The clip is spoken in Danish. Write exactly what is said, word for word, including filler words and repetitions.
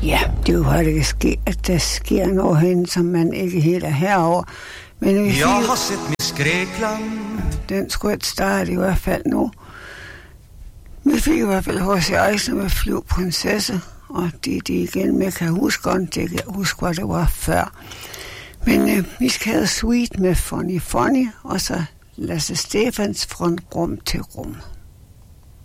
Ja, det er jo bare, det sker, at der sker noget hen, som man ikke helt er herover. Men vi Jeg har set Miss Grekland. Den skulle ikke starte i hvert fald nu. Vi fik i hvert fald H C Eisner med Flyvprinsesse, og det de igen med kan huske, og det kan huske, hvad det var før. Men øh, vi skal have Sweet med Funny Funny, og så Lasse Stefans fra Rum til Rum.